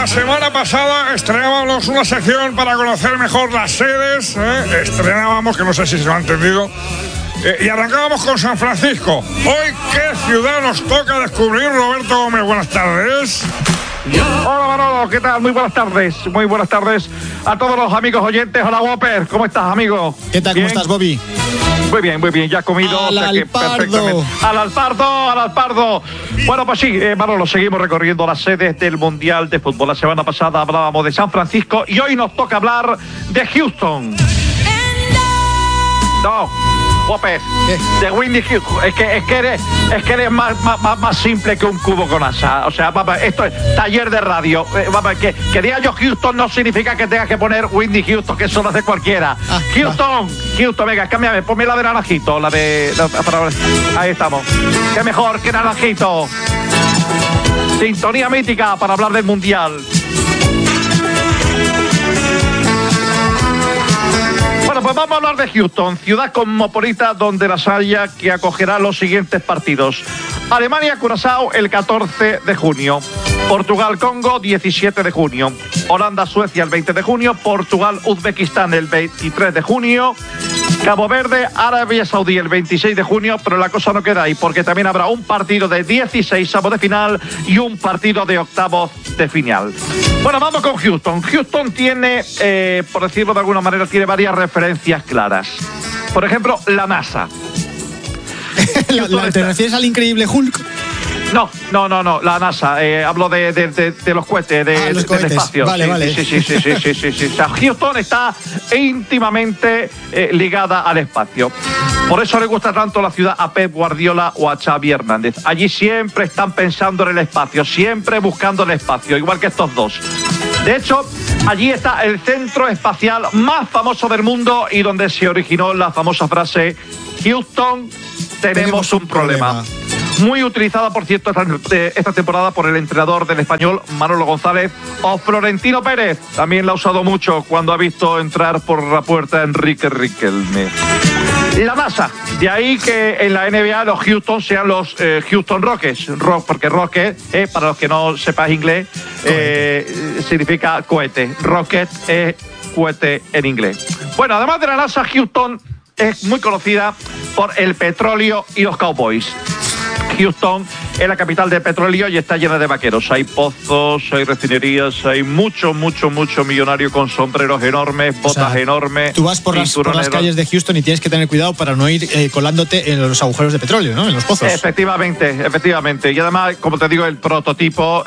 semana pasada estrenábamos una sección para conocer mejor las sedes. Estrenábamos, que no sé si se lo ha entendido. Y arrancábamos con San Francisco. Hoy, ¿qué ciudad nos toca descubrir, Roberto Gómez? Buenas tardes. Hola Manolo, ¿qué tal? Muy buenas tardes a todos los amigos oyentes. Hola Whopper, ¿cómo estás, amigo? ¿Qué tal? ¿Cómo estás, Bobby? Muy bien, ya has comido. Al Alpardo. Al Alpardo. Bueno, pues sí, Manolo, seguimos recorriendo las sedes del Mundial de Fútbol. La semana pasada hablábamos de San Francisco y hoy nos toca hablar de Houston. No, Whopper, de Whitney Houston. Es que eres más simple que un cubo con asa. O sea, papá, esto es taller de radio. Papá, que diga yo Houston no significa que tengas que poner Whitney Houston, que eso lo hace cualquiera. Houston, venga, cámbiame, ponme la de Naranjito, ahí estamos. Qué mejor que Naranjito. Sintonía mítica para hablar del Mundial. Bueno, pues vamos a hablar de Houston, ciudad cosmopolita donde las haya, que acogerá los siguientes partidos. Alemania-Curazao el 14 de junio. Portugal-Congo 17 de junio. Holanda-Suecia el 20 de junio. Portugal-Uzbekistán el 23 de junio. Cabo Verde-Arabia Saudí el 26 de junio, pero la cosa no queda ahí, porque también habrá un partido de 16avos de final y un partido de octavos de final. Bueno, vamos con Houston. Houston tiene, por decirlo de alguna manera, tiene varias referencias claras. Por ejemplo, la NASA. ¿Te refieres al increíble Hulk? No, la NASA, hablo de los cohetes, del espacio. Vale. Sí. O sea, Houston está íntimamente ligada al espacio. Por eso le gusta tanto la ciudad a Pep Guardiola o a Xavi Hernández. Allí siempre están pensando en el espacio, siempre buscando el espacio, igual que estos dos. De hecho, allí está el centro espacial más famoso del mundo y donde se originó la famosa frase Houston, tenemos un problema. Muy utilizada, por cierto, esta temporada por el entrenador del Español, Manolo González, o Florentino Pérez. También la ha usado mucho cuando ha visto entrar por la puerta a Enrique Riquelme. La NASA, de ahí que en la NBA los Houston sean los Houston Rockets. Porque Rocket, para los que no sepan inglés, significa cohete. Rocket es cohete en inglés. Bueno, además de la NASA, Houston es muy conocida por el petróleo y los cowboys. Houston es la capital del petróleo y está llena de vaqueros. Hay pozos, hay refinerías, hay mucho millonario con sombreros enormes, botas enormes. Tú vas por las calles de Houston y tienes que tener cuidado para no ir colándote en los agujeros de petróleo, ¿no? En los pozos. Efectivamente. Y además, como te digo, el prototipo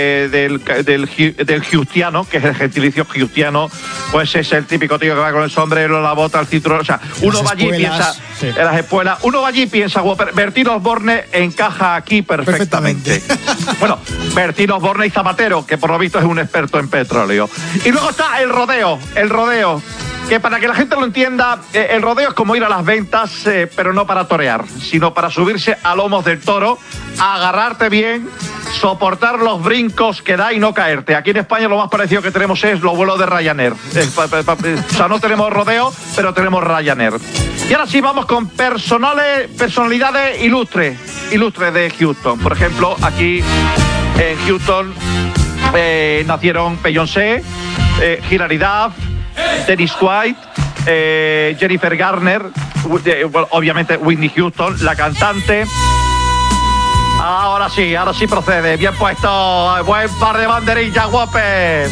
del Houstiano, que es el gentilicio Houstiano, pues es el típico tío que va con el sombrero, la bota, el cinturón. O sea, uno va allí y piensa en las espuelas. Uno va allí y piensa, Bertín Osborne encaja aquí perfectamente. Bueno, Bertín Osborne y Zapatero, que por lo visto es un experto en petróleo. Y luego está el rodeo, que para que la gente lo entienda, el rodeo es como ir a las ventas, pero no para torear, sino para subirse a lomos del toro, agarrarte bien, soportar los brincos que da y no caerte. Aquí en España lo más parecido que tenemos es los vuelos de Ryanair. O sea, no tenemos rodeo, pero tenemos Ryanair. Y ahora sí vamos con personalidades ilustres de Houston. Por ejemplo, aquí en Houston nacieron Beyoncé, Hilary Duff, Dennis White, Jennifer Garner, obviamente Whitney Houston, la cantante. Ahora sí procede. Bien puesto. Buen par de banderillas, Whopper.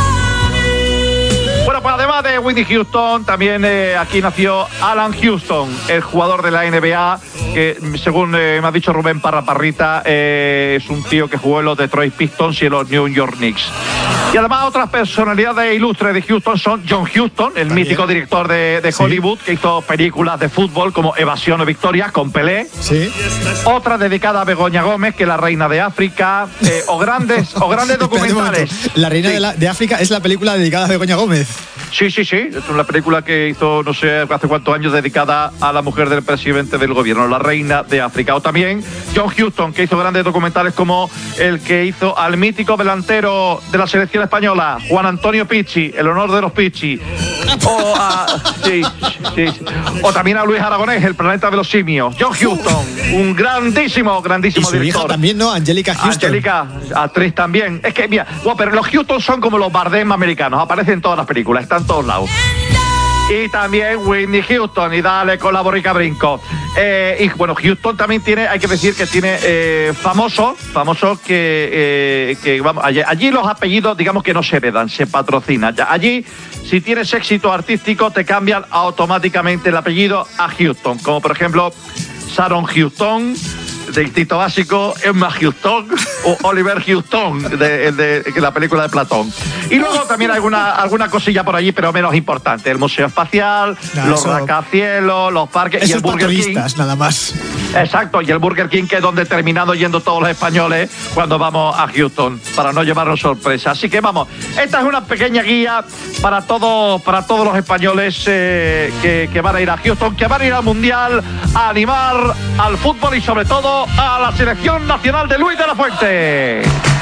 Bueno, pues además de Whitney Houston, también aquí nació Alan Houston, el jugador de la NBA, que según me ha dicho Rubén Parrita, es un tío que jugó en los Detroit Pistons y en los New York Knicks. Y además otras personalidades ilustres de Houston son John Huston, el mítico director de Hollywood, que hizo películas de fútbol como Evasión o Victoria con Pelé. Sí. Otra dedicada a Begoña Gómez, que es la reina de África, o grandes documentales. La reina de África es la película dedicada a Begoña Gómez. Sí. Es una película que hizo, no sé, hace cuántos años, dedicada a la mujer del presidente del gobierno, la reina de África. O también John Huston, que hizo grandes documentales como el que hizo al mítico delantero de la selección española, Juan Antonio Pichi, El honor de los Pichi. O también a Luis Aragonés, El planeta de los simios. John Huston, un grandísimo Y su director. hija también, ¿no? Angélica Houston. Angélica, actriz también. Es que, mira, pero los Houston son como los Bardem americanos, aparecen en todas las películas, están en todos lados. Y también Whitney Houston, y dale con la borrica brinco. Y bueno, Houston también tiene, hay que decir que tiene famosos que vamos, allí los apellidos, digamos que no se heredan, se patrocinan. Allí, si tienes éxito artístico, te cambian automáticamente el apellido a Houston, como por ejemplo Sharon Houston, de Instinto Básico, Emma Houston o Oliver Houston de la película de Platón. Y luego también alguna cosilla por allí, pero menos importante. El Museo Espacial, los rascacielos, los parques y el Burger King. Nada más. Exacto, y el Burger King, que es donde terminamos yendo todos los españoles cuando vamos a Houston, para no llevarnos sorpresa. Así que vamos, esta es una pequeña guía para todos los españoles que van a ir a Houston, que van a ir al Mundial, a animar al fútbol y sobre todo a la selección nacional de Luis de la Fuente.